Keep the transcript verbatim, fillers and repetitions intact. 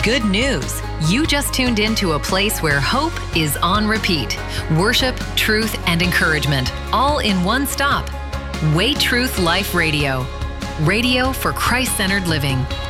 good news. You just tuned into a place where hope is on repeat. Worship, truth, and encouragement, all in one stop. Way Truth Life Radio. Radio for Christ-centered living.